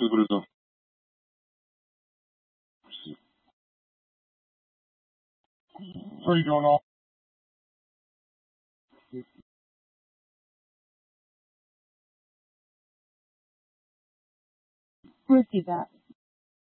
그래서. What are you doing all? Where's he at?